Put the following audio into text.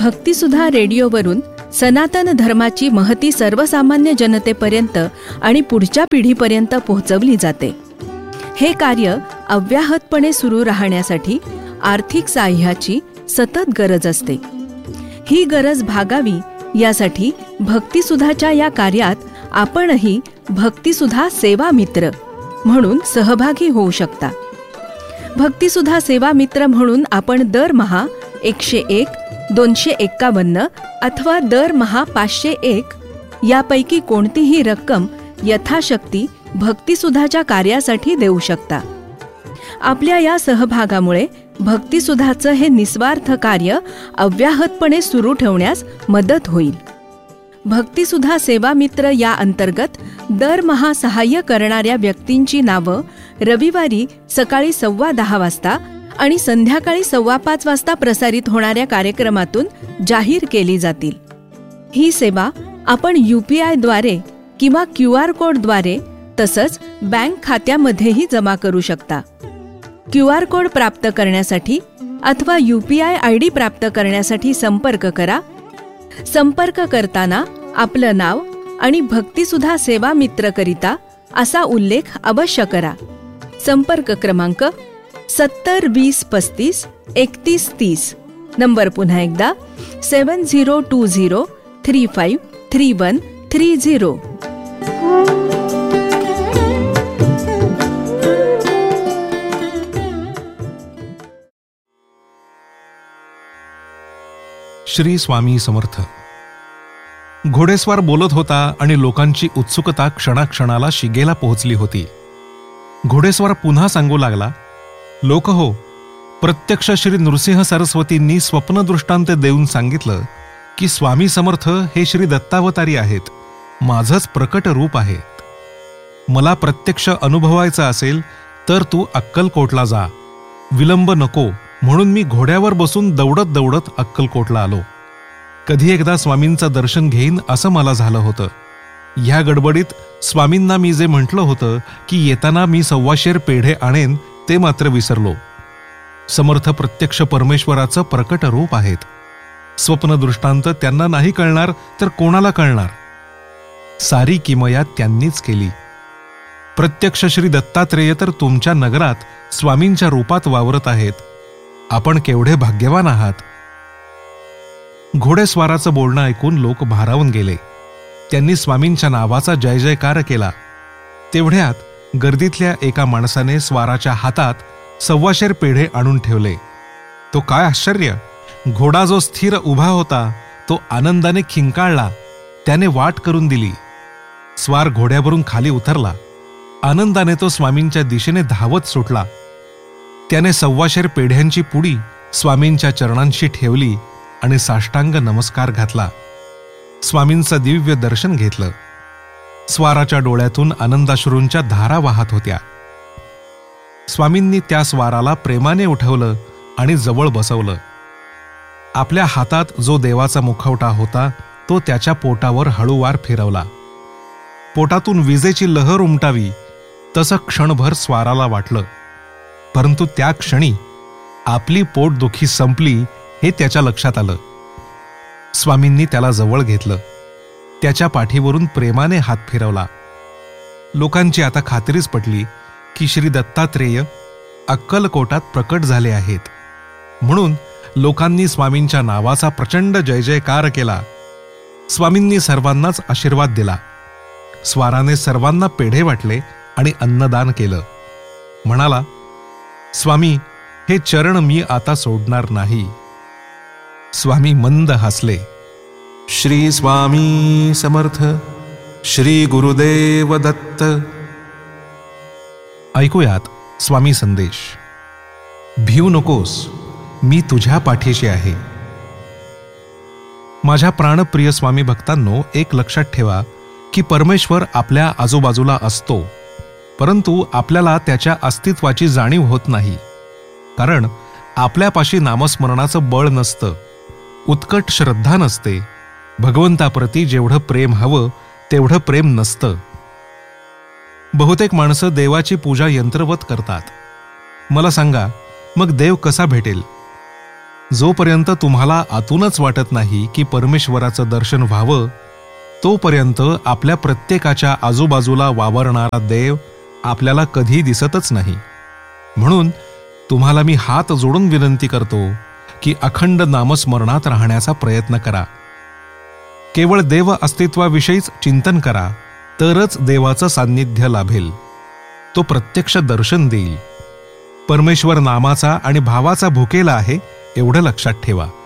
भक्तिसुधा रेडिओवरून सनातन धर्माची महती सर्वसामान्य जनतेपर्यंत आणि पुढच्या पिढीपर्यंत पोहोचवली जाते. हे कार्य अव्याहतपणे सुरू राहण्यासाठी आर्थिक साह्याची सतत गरज असते. ही गरज भागावी यासाठी भक्तिसुधाच्या या कार्यात आपणही भक्तिसुधा सेवा मित्र म्हणून सहभागी होऊ शकता. भक्तिसुधा सेवा मित्र म्हणून आपण दरमहा 101, 251 अथवा दरमहा 501 यापैकी कोणतीही रक्कम यथाशक्ती भक्तिसुधाच्या कार्यासाठी देऊ शकता. आपल्या या सहभागामुळे भक्तिसुधाचं हे निस्वार्थ कार्य अव्याहतपणे सुरू ठेवण्यास मदत होईल. भक्तिसुधा सेवा मित्र या अंतर्गत दरमहा सहाय्य करणाऱ्या व्यक्तींची नावं रविवारी सकाळी 10:15 वाजता आणि संध्याकाळी 5:15 वाजता प्रसारित होणाऱ्या कार्यक्रमातून जाहीर केली जातील. ही सेवा आपण UPI द्वारे किंवा QR कोडद्वारे तसंच बँक खात्यामध्येही जमा करू शकता. QR कोड प्राप्त करण्यासाठी अथवा UPI ID प्राप्त करण्यासाठी संपर्क करा. संपर्क करताना आपलं नाव आणि भक्तिसुधा सेवा मित्रकरिता असा उल्लेख अवश्य करा. संपर्क क्रमांक 70 20 35 31 30. नंबर पुन्हा एकदा 7020 35 31 30. श्री स्वामी समर्थ. घोडेस्वार बोलत होता आणि लोकांची उत्सुकता क्षणाक्षणाला शिगेला पोहोचली होती. घोडेस्वार पुन्हा सांगू लागला, लोक हो, प्रत्यक्ष श्री नृसिंह सरस्वतींनी स्वप्नदृष्टांत देऊन सांगितलं की स्वामी समर्थ हे श्री दत्तावतारी आहेत, माझंच प्रकट रूप आहेत. मला प्रत्यक्ष अनुभवायचं असेल तर तू अक्कलकोटला जा, विलंब नको म्हणून मी घोड्यावर बसून दौडत दौडत अक्कलकोटला आलो. कधी एकदा स्वामींचं दर्शन घेईन असं मला झालं होतं. ह्या गडबडीत स्वामींना मी जे म्हटलं होतं की येताना मी 125 पेढे आणेन ते मात्र विसरलो. समर्थ प्रत्यक्ष परमेश्वराचं प्रकट रूप आहेत. स्वप्नदृष्टांत त्यांना नाही कळणार तर कोणाला कळणार? सारी किमया त्यांनीच केली. प्रत्यक्ष श्री दत्तात्रेय तर तुमच्या नगरात स्वामींच्या रूपात वावरत आहेत. आपण केवढे भाग्यवान आहात. घोडेस्वाराचं बोलणं ऐकून लोक भारावून गेले. त्यांनी स्वामींच्या नावाचा जय जयकार केला. तेवढ्यात गर्दीतल्या एका माणसाने स्वाराच्या हातात 125 पेढे आणून ठेवले. तो काय आश्चर्य! घोडा जो स्थिर उभा होता तो आनंदाने खिंकाळला. त्याने वाट करून दिली. स्वार घोड्यावरून खाली उतरला. आनंदाने तो स्वामींच्या दिशेने धावत सुटला. त्याने 125 पेढ्यांची पुडी स्वामींच्या चरणांशी ठेवली आणि साष्टांग नमस्कार घातला. स्वामींचं दिव्य दर्शन घेतलं. स्वाराच्या डोळ्यातून आनंदाश्रूंच्या धारा वाहत होत्या. स्वामींनी त्या स्वाराला प्रेमाने उठवलं आणि जवळ बसवलं. आपल्या हातात जो देवाचा मुखवटा होता तो त्याच्या पोटावर हळूवार फिरवला. पोटातून विजेची लहर उमटावी तसं क्षणभर स्वाराला वाटलं. परंतु त्या क्षणी आपली पोटदुखी संपली हे त्याच्या लक्षात आलं. स्वामींनी त्याला जवळ घेतलं. त्याच्या पाठीवरून प्रेमाने हात फिरवला. लोकांची आता खात्रीच पटली की श्री दत्तात्रेय अक्कलकोटात प्रकट झाले आहेत. म्हणून लोकांनी स्वामींच्या नावाचा प्रचंड जय जयकार केला. स्वामींनी सर्वांनाच आशीर्वाद दिला. स्वाराने सर्वांना पेढे वाटले आणि अन्नदान केलं. म्हणाला, स्वामी, हे चरण मी आता सोडणार नाही. स्वामी मंद हसले. श्री स्वामी समर्थ. श्री गुरुदेव दत्त. ऐकूयात स्वामी संदेश. भिऊ नकोस, मी तुझ्या पाठीशी आहे. माझ्या प्राणप्रिय स्वामी भक्तांनो, एक लक्षात ठेवा की परमेश्वर आपल्या आजूबाजूला असतो, परंतु आपल्याला त्याच्या अस्तित्वाची जाणीव होत नाही. कारण आपल्यापाशी नामस्मरणाचं बळ नसतं, उत्कट श्रद्धा नसते, भगवंताप्रती जेवढं प्रेम हवं तेवढं प्रेम नसतं. बहुतेक माणसं देवाची पूजा यंत्रवत करतात. मला सांगा, मग देव कसा भेटेल? जोपर्यंत तुम्हाला आतूनच वाटत नाही की परमेश्वराचं दर्शन व्हावं, तोपर्यंत आपल्या प्रत्येकाच्या आजूबाजूला वावरणारा देव आपल्याला कधी दिसतच नाही. म्हणून तुम्हाला मी हात जोडून विनंती करतो की अखंड नामस्मरणात राहण्याचा प्रयत्न करा. केवळ देव अस्तित्वाविषयीच चिंतन करा, तरच देवाचं सान्निध्य लाभेल. तो प्रत्यक्ष दर्शन देईल. परमेश्वर नामाचा आणि भावाचा भुकेला आहे, एवढं लक्षात ठेवा.